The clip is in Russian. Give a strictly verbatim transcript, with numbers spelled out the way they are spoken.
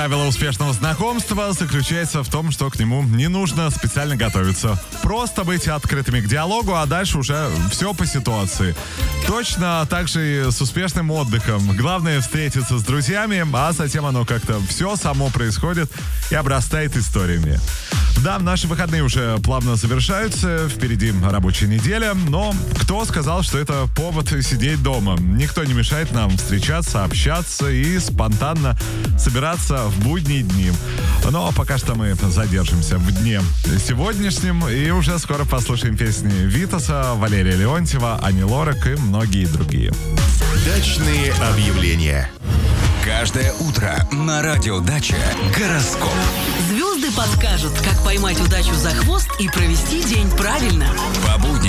правило успешного знакомства заключается в том, что к нему не нужно специально готовиться. Просто быть открытыми к диалогу, а дальше уже все по ситуации. Точно так же и с успешным отдыхом. Главное встретиться с друзьями, а затем оно как-то все само происходит и обрастает историями. Да, наши выходные уже плавно завершаются, впереди рабочая неделя, но кто сказал, что это повод сидеть дома? Никто не мешает нам встречаться, общаться и спонтанно собираться в будние дни. Но пока что мы задержимся в дне сегодняшнем и уже скоро послушаем песни Витаса, Валерия Леонтьева, Ани Лорак и многие другие. Дачные объявления. Каждое утро на радио Дача гороскоп. Звезды подскажут, как поймать удачу за хвост и провести день правильно. По будням